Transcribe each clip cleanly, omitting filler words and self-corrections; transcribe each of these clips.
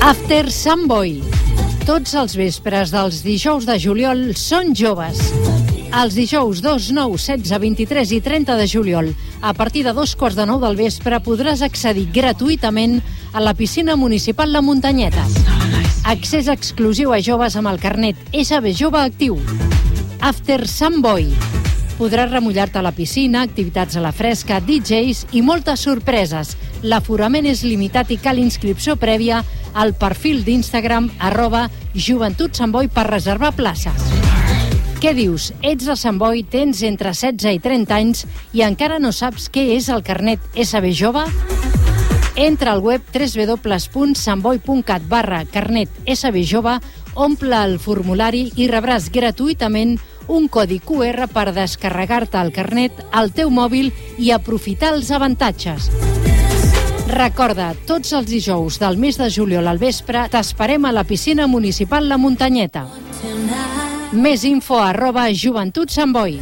After Sandboy. Tots els vespres dels dijous de juliol són joves. Els dijous 2, 9, 16, 23 i 30 de juliol, a partir de 2:15 del vespre, podràs accedir gratuïtament a la piscina municipal La Muntanyeta. Accés exclusiu a joves amb el carnet SB Jove actiu. After Sandboy. Podràs remullar-te a la piscina, activitats a la fresca, DJs i moltes sorpreses. L'aforament és limitat i cal inscripció prèvia al perfil d'Instagram @JoventutSandboy per reservar places. Què dius? Ets de Sant Boi, tens entre 16 i 30 anys i encara no saps què és el carnet SB Jove? Entra al web www.santboi.cat/carnet SB Jove, omple el formulari i rebràs gratuïtament un codi QR per descarregar-te el carnet al teu mòbil i aprofitar els avantatges. Recorda, tots els dijous del mes de juliol al vespre t'esperem a la piscina municipal La Muntanyeta. Més info @JoventutSandboy.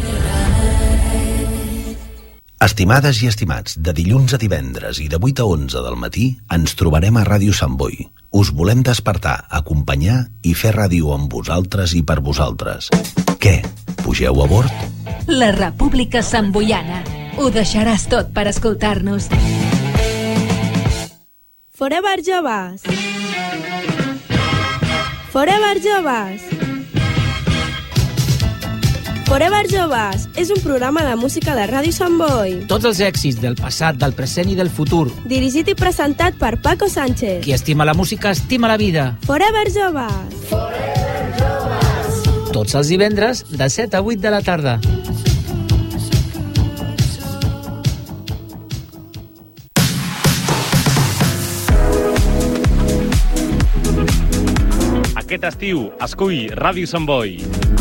Estimades i estimats, de dilluns a divendres i de 8 a 11 del matí ens trobarem a Ràdio Sant Boi. Us volem despertar, acompanyar i fer ràdio amb vosaltres i per vosaltres. Què? Pugeu a bord? La República Santboiana. Ho deixaràs tot per escoltar-nos. Forever Joves. Forever Joves. Forever Joves és un programa de música de Ràdio Sant Boi. Tots els èxits del passat, del present i del futur. Dirigit i presentat per Paco Sánchez. Qui estima la música, estima la vida. Forever Joves. Forever Joves. Tots els divendres de 7 a 8 de la tarda. Aquest estiu, escull Ràdio Sant Boi.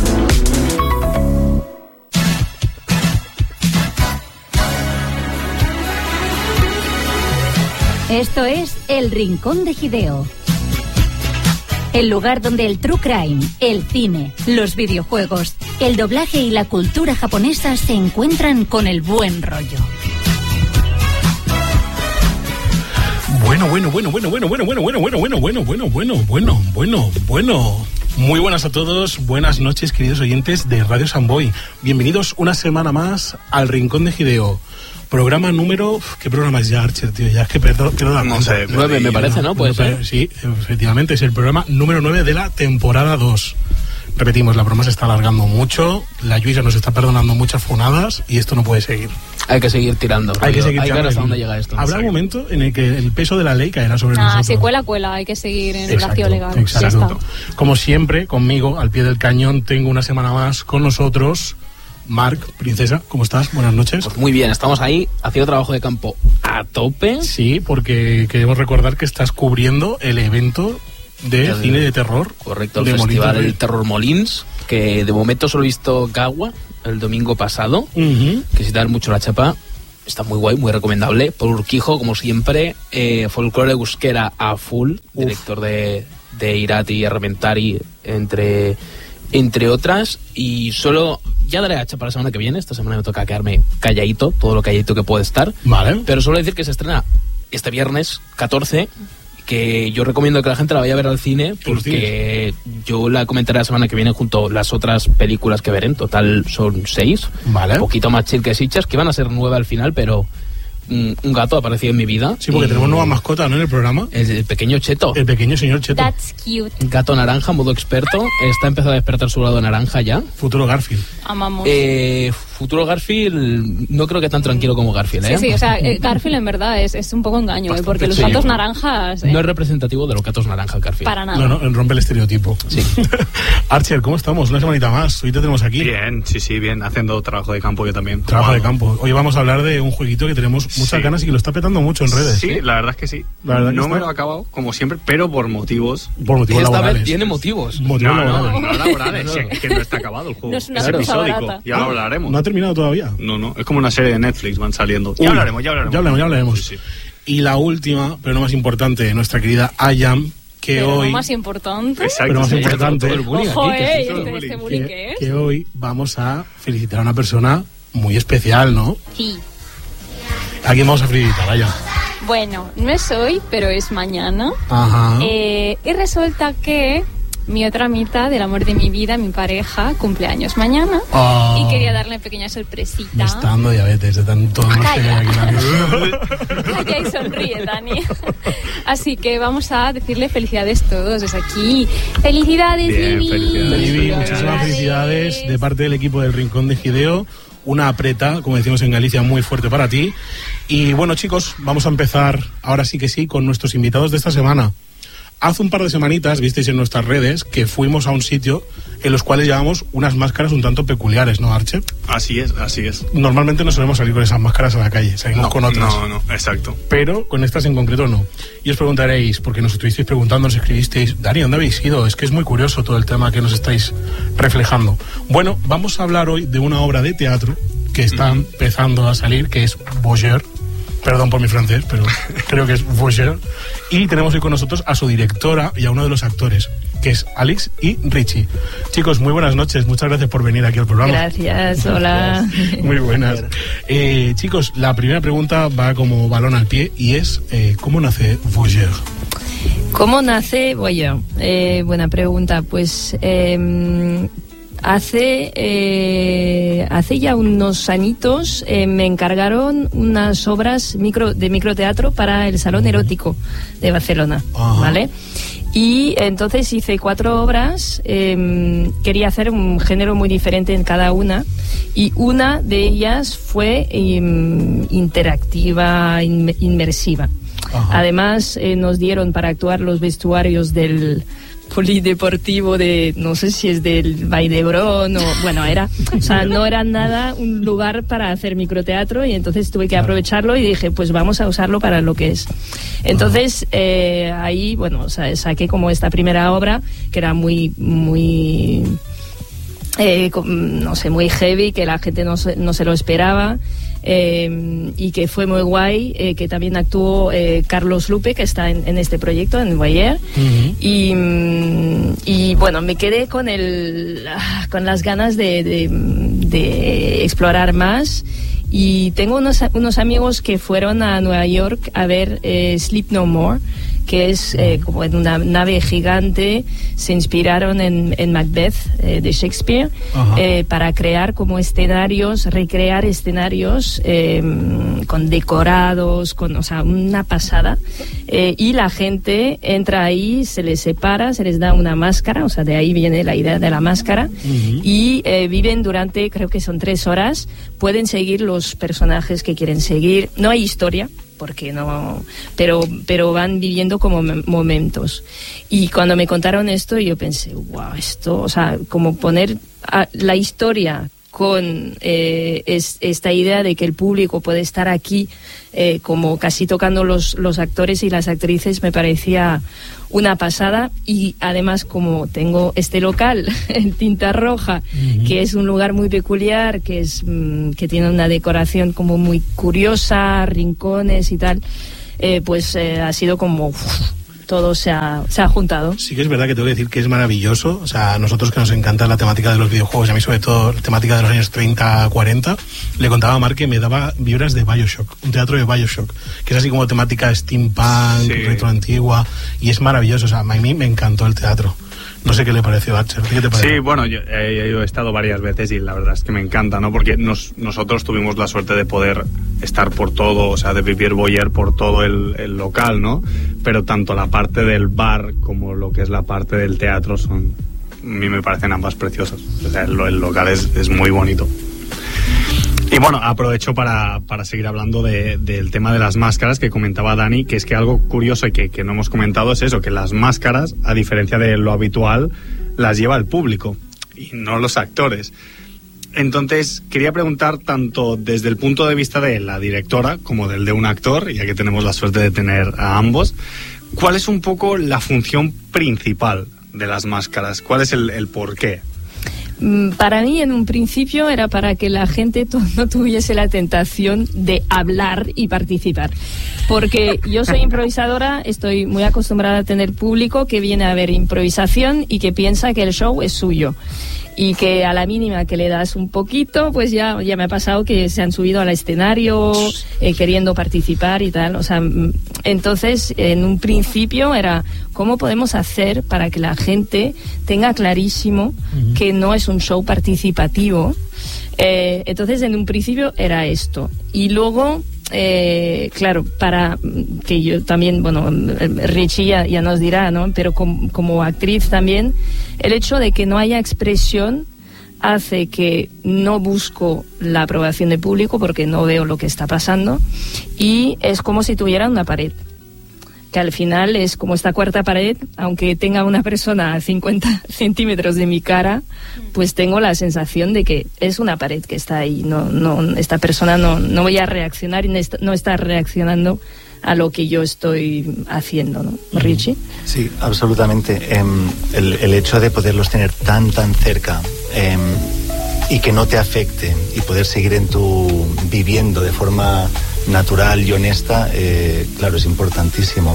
Esto es El Rincón de Hideo. El lugar donde el true crime, el cine, los videojuegos, el doblaje y la cultura japonesa se encuentran con el buen rollo. Bueno. Muy buenas a todos, buenas noches, queridos oyentes de Radio Sant Boi. Bienvenidos una semana más al Rincón de Hideo. Programa número... ¿Qué programa es ya, Archer, tío? Ya es que pierdo la cuenta. No sé, 9 me parece, ¿no? Puede ser. Sí, efectivamente, es el programa número 9 de la temporada 2. Repetimos, la broma se está alargando mucho, la Lluïsa nos está perdonando muchas fonadas y esto no puede seguir. Hay que seguir tirando. Hay que ver hasta dónde llega esto. Habrá un momento en el que el peso de la ley caerá sobre nosotros. Si cuela, hay que seguir en el vacío legal. Exacto. Como siempre, conmigo, al pie del cañón, tengo una semana más con nosotros... Marc, princesa, ¿cómo estás? Buenas noches. Pues muy bien, estamos ahí haciendo trabajo de campo a tope. Sí, porque queremos recordar que estás cubriendo el evento de cine de terror. Correcto, el festival El Terror Molins, que de momento solo he visto Gawa el domingo pasado, que si te dan mucho la chapa, está muy guay, muy recomendable. Paul Urquijo, como siempre, folclore euskera a full, director de Irati y Armentari, entre otras, y solo ya daré hacha para la semana que viene. Esta semana me toca quedarme calladito, todo lo calladito que puede estar. Vale. Pero solo decir que se estrena este viernes 14, que yo recomiendo que la gente la vaya a ver al cine, porque yo la comentaré la semana que viene junto a las otras películas que veré. En total son 6. Vale. Un poquito más chill que Sitges, que iban a ser 9 al final, pero... un gato ha aparecido en mi vida. Sí, porque tenemos nueva mascota, ¿no?, en el programa. El pequeño Cheto. El pequeño señor Cheto. That's cute. Gato naranja, modo experto. Está empezando a despertar su lado naranja ya. Futuro Garfield. Amamos. Futuro Garfield, no creo que tan tranquilo como Garfield, ¿eh? Sí, o sea, Garfield en verdad es un poco engaño, porque los gatos naranjas... No es representativo de los gatos naranjas, Garfield. Para nada. No, rompe el estereotipo. Sí. Archer, ¿cómo estamos? Una semanita más. Hoy te tenemos aquí. Bien, sí, bien. Haciendo trabajo de campo yo también. Trabajo de campo. Hoy vamos a hablar de un jueguito que tenemos muchas ganas y que lo está petando mucho en redes. Sí, la verdad es que sí. No me lo he acabado, como siempre, pero por motivos... Por motivos laborales. Esta vez tiene motivos. No laborales. Es que no está acabado el juego. No es una episódico. Ya lo hablaremos. ¿No ha terminado todavía? No. Es como una serie de Netflix, van saliendo. Ya hablaremos. Sí. Y la última, pero no más importante, de nuestra querida Ayam, que hoy... más importante. Exacto. Pero más importante. Ojo, este bullying que es. Que hoy vamos a felicitar a una persona muy especial, ¿no? Sí. ¿A quién vamos a felicitar, Ayam? Bueno, no es hoy, pero es mañana. Ajá. Y resulta que mi otra mitad, del amor de mi vida, mi pareja, cumpleaños mañana. Y quería darle una pequeña sorpresita. Me está dando diabetes de tanto no sé aquí la Calla y sonríe, Dani. Así que vamos a decirle felicidades todos desde aquí. ¡Felicidades, Vivi! Muchísimas felicidades de parte del equipo del Rincón de Hideo. Una apreta, como decimos en Galicia, muy fuerte para ti. Y bueno, chicos, vamos a empezar ahora sí que sí con nuestros invitados de esta semana. Hace un par de semanitas visteis en nuestras redes que fuimos a un sitio en los cuales llevamos unas máscaras un tanto peculiares, ¿no, Arche? Así es, así es. Normalmente no solemos salir con esas máscaras a la calle, salimos con otras. No, exacto. Pero con estas en concreto no. Y os preguntaréis, porque nos estuvisteis preguntando, nos escribisteis, Dani, ¿dónde habéis ido? Es que es muy curioso todo el tema que nos estáis reflejando. Bueno, vamos a hablar hoy de una obra de teatro que está empezando a salir, que es Voyeur. Perdón por mi francés, pero creo que es Voyeur. Y tenemos hoy con nosotros a su directora y a uno de los actores, que es Alex y Richie. Chicos, muy buenas noches. Muchas gracias por venir aquí al programa. Gracias, hola. Muy buenas. Chicos, la primera pregunta va como balón al pie y es, ¿cómo nace Voyeur? ¿Cómo nace Voyeur? Buena pregunta. Pues hace ya unos añitos me encargaron unas obras de microteatro para el Salón Erótico de Barcelona. Ajá. ¿Vale? Y entonces hice 4 obras, quería hacer un género muy diferente en cada una, y una de ellas fue interactiva, inmersiva. Ajá. Además nos dieron para actuar los vestuarios del polideportivo de, no sé si es del Valldebrón o, bueno, no era nada un lugar para hacer microteatro, y entonces tuve que aprovecharlo y dije, pues vamos a usarlo para lo que es. Entonces ahí, bueno, saqué como esta primera obra que era muy muy muy heavy, que la gente no se lo esperaba. Y que fue muy guay, que también actuó Carlos Lupe, que está en este proyecto, en Voyeur. Y bueno, me quedé con las ganas de explorar más, y tengo unos amigos que fueron a Nueva York a ver Sleep No More, que es como en una nave gigante. Se inspiraron en Macbeth de Shakespeare para crear como recrear escenarios con decorados, una pasada. Y la gente entra ahí, se les separa, se les da una máscara, de ahí viene la idea de la máscara, y viven durante, creo que son 3 horas, pueden seguir los personajes que quieren seguir. No hay historia, porque no, pero van viviendo como momentos. Y cuando me contaron esto, yo pensé, wow, esto, como poner la historia con esta idea de que el público puede estar aquí como casi tocando los actores y las actrices, me parecía una pasada. Y además, como tengo este local en Tinta Roja, que es un lugar muy peculiar, que tiene una decoración como muy curiosa, rincones y tal, pues ha sido como todo se ha juntado. Sí que es verdad que tengo que decir que es maravilloso. A nosotros que nos encanta la temática de los videojuegos, y a mí sobre todo la temática de los años 30, 40, le contaba a Marc que me daba vibras de Bioshock, un teatro de Bioshock, que es así como temática steampunk, retro antigua, y es maravilloso. A mí me encantó el teatro. No sé qué le pareció a Archer. ¿Qué te pareció? Sí, bueno, yo he estado varias veces y la verdad es que me encanta, ¿no? Porque nosotros tuvimos la suerte de poder estar por todo, de vivir Voyeur por todo el local, ¿no? Pero tanto la parte del bar como lo que es la parte del teatro a mí me parecen ambas preciosas. El local es muy bonito. Y bueno, aprovecho para seguir hablando del tema de las máscaras que comentaba Dani, que es que algo curioso y que no hemos comentado es eso, que las máscaras, a diferencia de lo habitual, las lleva el público y no los actores. Entonces, quería preguntar tanto desde el punto de vista de la directora como del de un actor, ya que tenemos la suerte de tener a ambos, ¿cuál es un poco la función principal de las máscaras? ¿Cuál es el porqué? Para mí, en un principio, era para que la gente no tuviese la tentación de hablar y participar. Porque yo soy improvisadora, estoy muy acostumbrada a tener público que viene a ver improvisación y que piensa que el show es suyo. y que a la mínima que le das un poquito, pues ya me ha pasado que se han subido al escenario queriendo participar y tal. O sea, entonces en un principio era ¿cómo podemos hacer para que la gente tenga clarísimo que no es un show participativo? Entonces en un principio era esto, y luego claro, para que yo también, bueno, Richie ya nos dirá, ¿no? Pero como actriz también, el hecho de que no haya expresión hace que no busco la aprobación del público porque no veo lo que está pasando, y es como si tuviera una pared, que al final es como esta cuarta pared, aunque tenga una persona a 50 centímetros de mi cara, pues tengo la sensación de que es una pared que está ahí. No, esta persona no voy a reaccionar y no está reaccionando a lo que yo estoy haciendo, ¿no? Richie. Sí, absolutamente. El hecho de poderlos tener tan cerca y que no te afecte y poder seguir viviendo de forma natural y honesta, claro, es importantísimo.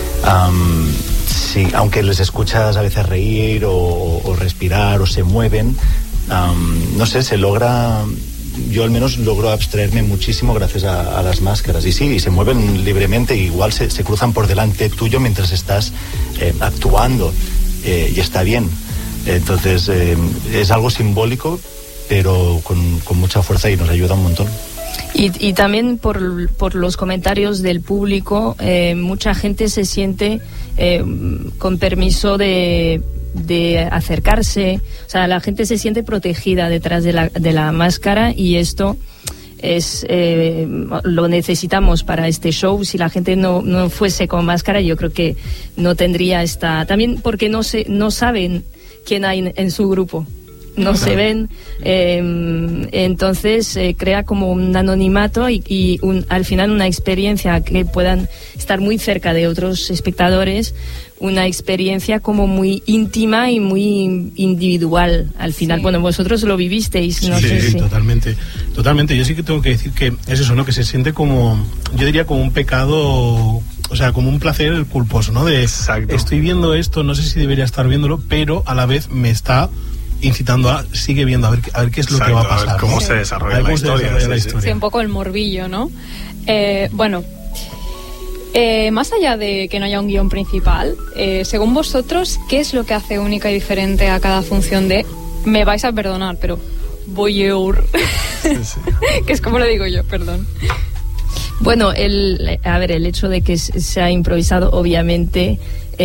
Sí, aunque les escuchas a veces reír o respirar o se mueven, no sé, se logra, yo al menos logro abstraerme muchísimo gracias a las máscaras, y sí, y se mueven libremente, igual se cruzan por delante tuyo mientras estás actuando, y está bien. Entonces es algo simbólico, pero con mucha fuerza, y nos ayuda un montón. Y también por los comentarios del público, mucha gente se siente con permiso de acercarse, o sea, la gente se siente protegida detrás de la máscara, y esto es lo necesitamos para este show. Si la gente no fuese con máscara, yo creo que no tendría esta, también porque no saben quién hay en su grupo. No se ven, entonces crea como un anonimato y al final una experiencia que puedan estar muy cerca de otros espectadores, una experiencia como muy íntima y muy individual al final. Sí. Bueno, vosotros lo vivisteis, ¿no? Sí, totalmente. Yo sí que tengo que decir que es eso, ¿no? Que se siente como, yo diría como un pecado, o sea, como un placer culposo, ¿no? Exacto. Estoy viendo esto, no sé si debería estar viéndolo, pero a la vez me está incitando a sigue viendo a ver qué es lo que va a pasar, a ver cómo se desarrolla la historia. Sí, un poco el morbillo, ¿no? Bueno, más allá de que no haya un guión principal, según vosotros, ¿qué es lo que hace única y diferente a cada función de, me vais a perdonar, pero voyeur? Sí. Que es como lo digo yo, perdón. Bueno, el hecho de que sea improvisado, obviamente,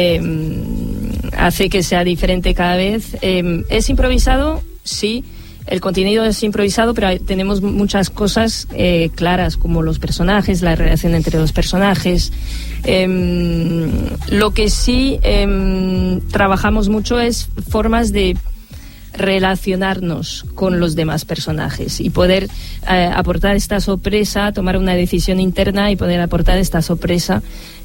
hace que sea diferente cada vez. ¿Es improvisado? Sí. El contenido es improvisado, pero tenemos muchas cosas claras, como los personajes, la relación entre los personajes. Lo que sí trabajamos mucho es formas de relacionarnos con los demás personajes y poder aportar esta sorpresa, tomar una decisión interna y poder aportar esta sorpresa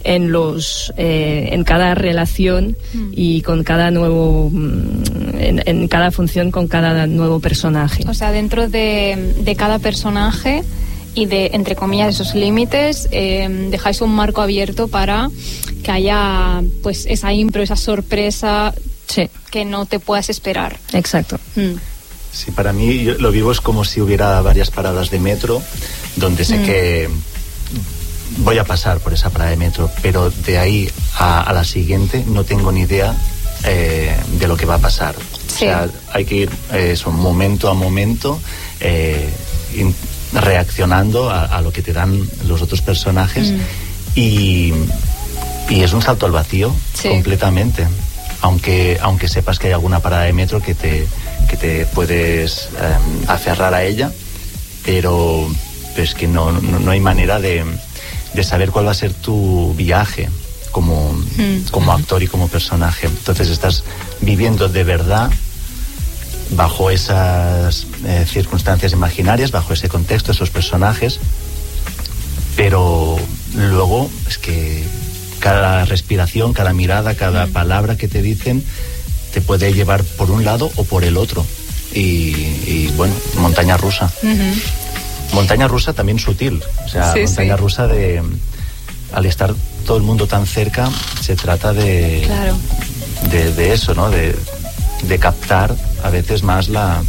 en cada relación y con cada nuevo en cada función con cada nuevo personaje. O sea, dentro de cada personaje y de, entre comillas, esos límites, dejáis un marco abierto para que haya pues esa impro, esa sorpresa. Sí. Que no te puedas esperar. Exacto. Sí, para mí yo lo vivo es como si hubiera varias paradas de metro donde sé que voy a pasar por esa parada de metro, pero de ahí a la siguiente no tengo ni idea de lo que va a pasar. Sí. O sea, hay que ir momento a momento reaccionando a lo que te dan los otros personajes y es un salto al vacío completamente. Aunque sepas que hay alguna parada de metro que te puedes aferrar a ella, pero es que no hay manera de saber cuál va a ser tu viaje como actor y como personaje. Entonces estás viviendo de verdad bajo esas circunstancias imaginarias, bajo ese contexto, esos personajes, pero luego es que cada respiración, cada mirada, cada palabra que te dicen te puede llevar por un lado o por el otro. Y bueno, montaña rusa. Montaña rusa también sutil. O sea, montaña rusa al estar todo el mundo tan cerca, se trata de eso, ¿no? De captar a veces más la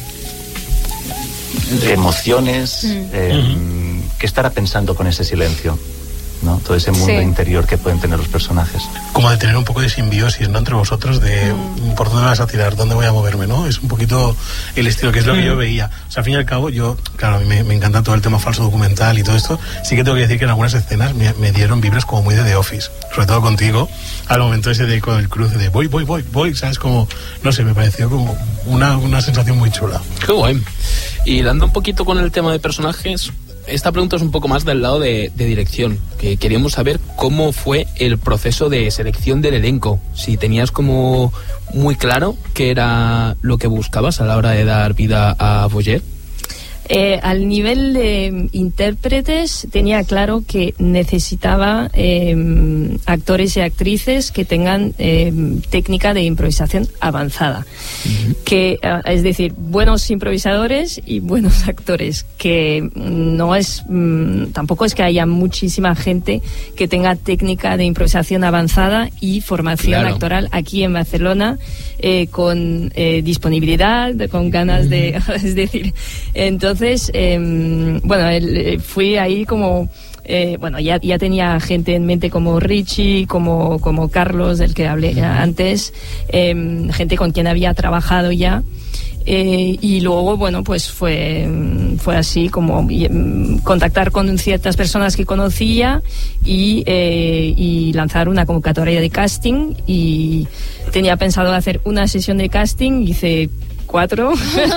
emociones, qué estará pensando con ese silencio, ¿no? Todo ese mundo interior que pueden tener los personajes. Como de tener un poco de simbiosis, ¿no? Entre vosotros, de por dónde vas a tirar, dónde voy a moverme, ¿no? Es un poquito el estilo, que es lo que yo veía. O sea, al fin y al cabo, yo, claro, a mí me encanta todo el tema falso documental y todo esto. Sí que tengo que decir que en algunas escenas me dieron vibras como muy de The Office, sobre todo contigo, al momento ese de con el cruce de voy, ¿sabes? Como, no sé, me pareció como una sensación muy chula. Qué guay. Y dando un poquito con el tema de personajes, esta pregunta es un poco más del lado de dirección, que queríamos saber cómo fue el proceso de selección del elenco, si tenías como muy claro qué era lo que buscabas a la hora de dar vida a Boyer. Al nivel de intérpretes tenía claro que necesitaba actores y actrices que tengan técnica de improvisación avanzada, que es decir, buenos improvisadores y buenos actores, que no es tampoco es que haya muchísima gente que tenga técnica de improvisación avanzada y formación actoral aquí en Barcelona, con disponibilidad, con ganas de, es decir, entonces fui ahí como ya tenía gente en mente como Richie, como Carlos, del que hablé antes, gente con quien había trabajado ya. Y luego, pues fue así como contactar con ciertas personas que conocía y lanzar una convocatoria de casting, y tenía pensado hacer una sesión de casting, hice 4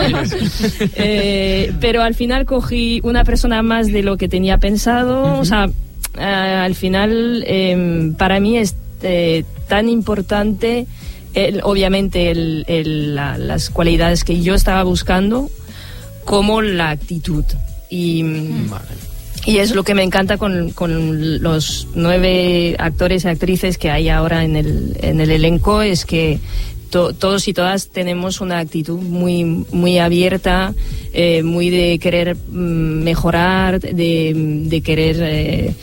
pero al final cogí una persona más de lo que tenía pensado. O sea, al final para mí es tan importante obviamente las cualidades que yo estaba buscando como la actitud, y es lo que me encanta con los 9 actores y actrices que hay ahora en el elenco, es que todos y todas tenemos una actitud muy abierta, muy de querer mejorar, de querer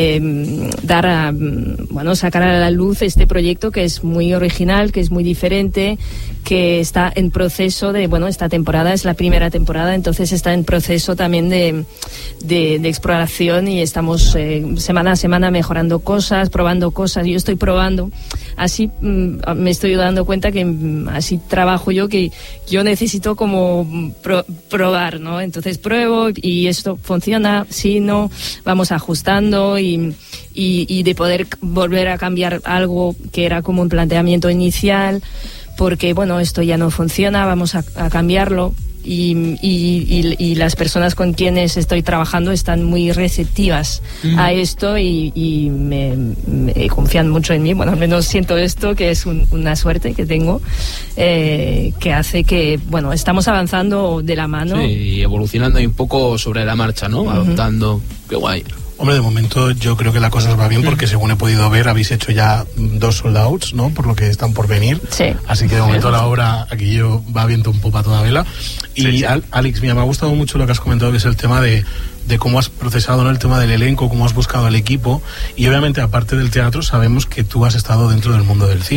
sacar a la luz este proyecto, que es muy original, que es muy diferente, que está en proceso de, esta temporada es la primera temporada, entonces está en proceso también de exploración, y estamos semana a semana mejorando cosas, probando cosas. Yo estoy probando, así me estoy dando cuenta que así trabajo yo, que yo necesito como probar, ¿no? Entonces pruebo, y esto funciona, sí, no, vamos ajustando, y de poder volver a cambiar algo que era como un planteamiento inicial, porque esto ya no funciona, vamos a cambiarlo, y las personas con quienes estoy trabajando están muy receptivas a esto, y me confían mucho en mí. Al menos siento esto, que es una suerte que tengo, que hace que estamos avanzando de la mano. Sí, y evolucionando un poco sobre la marcha, ¿no? Adoptando. Qué guay. Hombre, de momento yo creo que la cosa va bien, porque según he podido ver habéis hecho ya 2 sold outs, ¿no? Por lo que están por venir. Sí. Así que de momento la obra aquí va viento un poco a toda vela. Y sí. Alex, mira, me ha gustado mucho lo que has comentado, que es el tema de cómo has procesado, ¿no?, el tema del elenco, cómo has buscado al equipo. Y obviamente, aparte del teatro, sabemos que tú has estado dentro del mundo del cine.